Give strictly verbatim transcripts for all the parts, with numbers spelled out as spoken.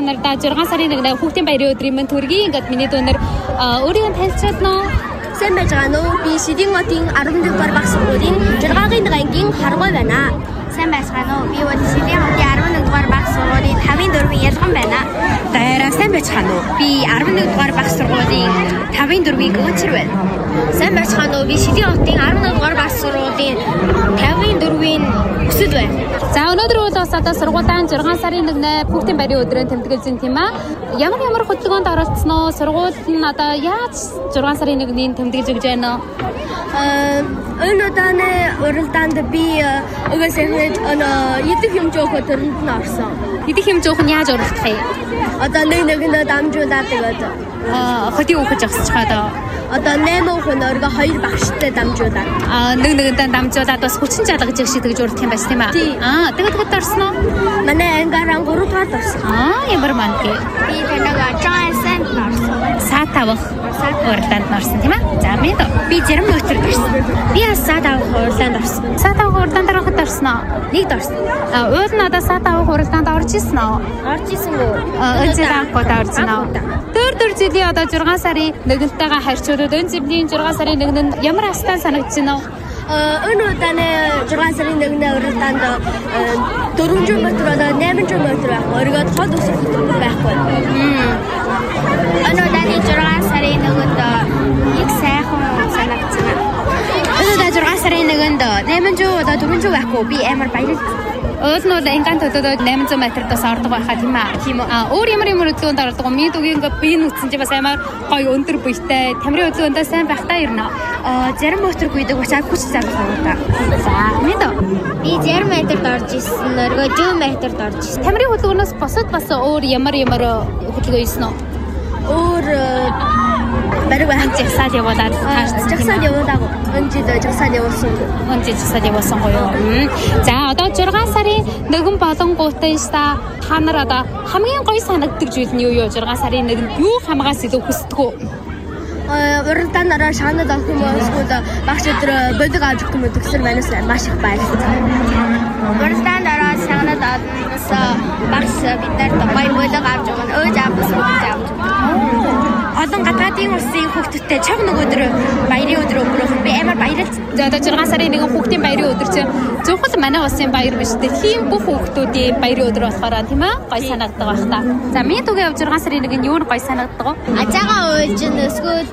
нартай зургаан сарын нэгний хүүхдийн баярын өдрийн мэнд төргий. Ингээд миний дүүнэр өөрийгөө танилцуулна. Сайн байж байгаа нөө би Сэдийн хотын арван дугаар багш сургуулийн жиргагийн ангийн харгой байна. Сайн байцгаана уу? Би бол Сэдийн хотын арван дугаар багш сургуулийн тавын дөрвийн ялган байна. Дайраа сайн байцгаана уу? Би арван дугаар багш сургуулийн тавын дөрвийн гүнчэр байна. Сайн байцгаана уу? Би Сэдийн хотын арван дугаар багш сургуулийн тавын дөрвийн өсөд байна. За өнөөдөр бол бас одоо сургуулийн зургаан сарын нэгний хүүхдийн баярын өдрөөр тэмдэглэж байна тийм аа. Ямар ямар хөтөлбөрөнд оролцсон уу? Сургууль нь одоо яаж зургаан сарын нэгний тэмдэглэж өгч байна уу? Энэ удааны уралдаанд би угсaamed идэх юм жоох төрөнд нь орсон. Идэх юм жоох нь яаж уралдах юм? Одоо нэг нэгэндээ дамжуулаад тэгээд аа хотын өгч авсч байгаа. Одоо найман хүн өргө хоёр багштай дамжуулаад. Аа нэг нэгэндээ дамжуулаад бас хүчин чалгаж их шиг тэгж уралдах юм байна тийм ээ. Аа тэгээд тэгээд орсон уу? Манай ангаараа гурав дахь орсон. Аа ямар мандгүй. Би таныг Johnson орсон. Саатавх уралдаанд орсон тийм ээ. За минь би зарим өтөр орсон. Би бас Саатавх уралдаанд орсон. Саатавх уралдаанд ороход орсон уу? Нэгд орсон. Аа уул нь одоо Саатавх уралдаанд орж исэн үү? Орж исэн үү? Өнцөд анхуд орж байна. Дөр дөр жилийн одоо зургаан сарын нэгнтэйгээ харьцуулаад энэ жилийн зургаан сарын нэгнд ямар хастан санагдаж байна вэ? Энэ удааны зургаан сарын нэгний уралдаанд дөрвөн метр одоо найман метр байх. Өргөд хол усрах хөтөлбөр байхгүй. Энэ удааны зургаан сарын нэгнд их сайхан санагдаж байна. Энэ удааны зургаан сарын нэгнд найман одоо дөрвөн байхгүй. Би амар баярлалаа. Уул нь бол ингаан төдөөд найман зуун метрээс ордог байхаа тийм аа. Тийм үү. Аа өөр ямар ямар хөдөлгөөнд ордог юм. Минь үгүй ингээ би нүцсэн чи бас амар гоё өндөр буйтай. Тамирын хөдөлгөөндөө сайн байх та ирнэ. Аа зарим өтөр гүйдэг учраас хүч залах юм да. За минь дөө. Би зарим метрд орж исэн. Өргөө дөрвөн метрд орж исэн. Тамирын хөдөлгөөнөөс босод бас өөр ямар ямар хөдөлгөөн ийсэн үү? Өөр бараг ханцсаад явуулаад таарсан. Жагсаад явуулаад өнжид жагсаад явуулсан. Өнжид жагсаад явуулсан гоё. За одоо зургаан сарын нэгэн болонгуутай ста та нар одоо хамгийн гоё санагддаг зүйл нь юу юу? Зургаан сарын нэгэнд юу хамгаас илүү хүсдэг үү? Уралдаанаараа шаанад авах юм бол эсвэл багш өдөр бодог авч өгөх юм гэсэн манайс маш их баярлалаа. Уралдаанаараа шаанад авахнаас багш биднэрт гоё бодог авч өгнө. Өөж авах юм авч өгнө. Олон гадаадын улсын хүүхдүүдтэй чав нэг өдөр баярын өдөр өнгөрөх би амар баярлалаа. За одоо зургаан сарын нэгэн хүүхдийн баярын өдөр чинь зөвхөн манай улсын баяр биш дэлхийн бүх хүүхдүүдийн баярын өдөр болохоор тийм ээ гоё санагддаг байх та. За минь түгээ зургаан сарын нэгэн юу гоё санагддаг вэ? Ажаагаа уйлж эсвэл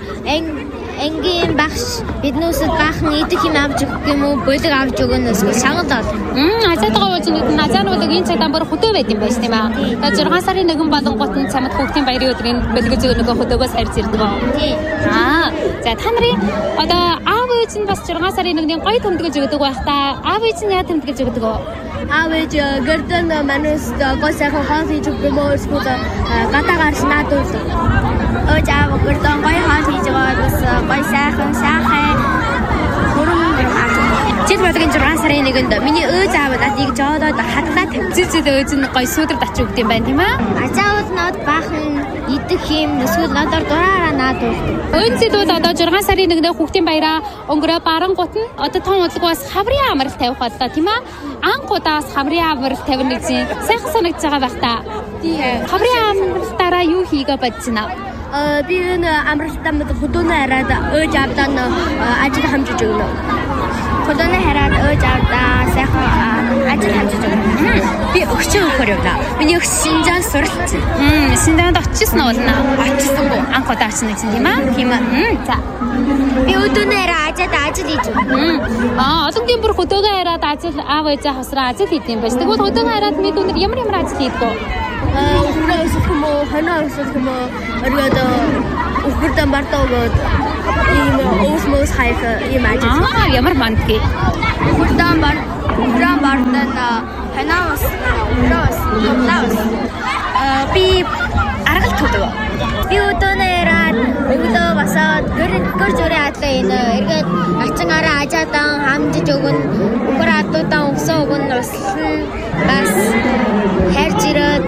ангийн багш биднүүсэд баахан идэх юм авч өгөх юм уу болог авч өгнө эсвэл шагнал ол. Мм ажаатайгаа уйлж нэгэн ажаанууд энэ цагтаа бүр хөдөө байт юм байна тийм ээ. Одоо зургаан сарын нэгэн болонгууд нь чамд хүүхдийн баярын өдрийн бэлгэж өгнө хөдөөгөөс харьж ирдэг үү? Тий. Аа за та нарын одоо аав ээж нь бас зургаан сарын нэгний гоё тэмдэглэж өгдөг байх та. Аав ээж нь яа тэмдэглэж өгдөг вэ? Аав ээж гэрдэн манайс гоё сайхан хоол хийж өгөх юм уу эсвэл гадаагаар надуулдаг. Өөж аав гэрдэн гоё хоол хийж байгаа бас гоё сайхан сайхан хөрөн хааж. Жид бодгийн зургаан сарын нэгэнд миний өөж аав надыг жоодоод хадлаа тавьчих өөж нь гоё сүйдэр тач өгд юм байна тийм ээ. Ажаавд над баахан идэх юм эсвэл надаар дураараа надуулдаг. Өнцөд бол одоо зургаан сарын нэгний хүүхдийн баяраа өнгөрөө барангуут нь одоо том удалгаас хаврын амралт тавих боллоо тийм ээ. Анхудаас хаврын амралт тавина гэсэн сайхан санагдаж байгаа байх та. Тийм. Хаврын амралтаараа юу хийгээ бодож байна? Э би энэ амралтаа мэд хөдөөнөө хараад өөж аавдаа ажил хамжиж өгнө. Хөдөөнөө хараад өөж аавдаа сайхан ажил хамжиж өгнө. Би өгчөө өгөхөр явлаа. Миний өгч Шинжаанд суралцсан. Мм Шинжаанд очижсэн уу наа? Очисонгүй. Анхудаа очсон гэсэн тийм ээ. Тийм ээ. За. Би өдөөнөө хараад ажил ажил хийж өгнө. Аа одонгийн бүр хөдөөгөө хараад ажил аав ээжээ хасраа ажил хийх юм байна. Тэгвэл хөдөөгөө хараад бид өнөр ямар ямар ажил хийдэг вэ? Хүрээ өсөх юм уу, хоноо өсөх юм уу, өргөд өхөрдөн бартаа өгөөд ийм өвс мөс хайх ийм ажил. Аа ямар мандгүй. Өхөрдөн бар, өхөрдөн бартаа хоноо ус, өөс, өөс. Аа би аргал төдөө. Би өдөөнөө хараад өглөө басаад гэр гэр зүрийн адлаа энэ эргээд ачин араа ажаадан хамжиж өгнө. Өхөр адуудан өсөө өгнө, услан бас хайрж ирээд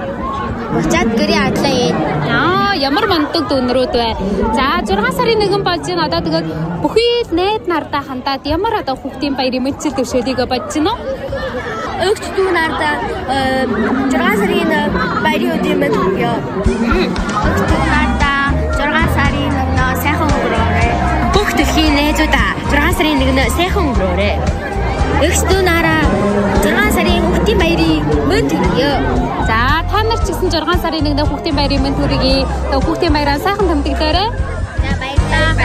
Бочаад гэрийн адлаа юм. Аа, ямар манддаг дүүнрүүд бай. За, зургаан сарын нэгэн болж байна. Одоо тэгээд бүхий л найд нардаа хандаад ямар одоо хүүхдийн баярын мэдчил төвшөлийг бодож байна уу? Өгч дүү нарда зургаан сарын баярын өдрийн мэнд хүргэе. Өгч дүү нарда зургаан сарын нэг сайхан өнгөрөөрэй. Бүх дэлхийн найзуудаа зургаан сарын нэгэн сайхан өнгөрөөрэй. Өгч дүү нараа зургаан сарын хүүхдийн баярын мэнд хүргэе. За та нар ч гэсэн зургаан сарын нэгэн хүүхдийн баярын мэнд хүргэе. Хүүхдийн баяраа сайхан тэмдэглээрэй. За баярлалаа.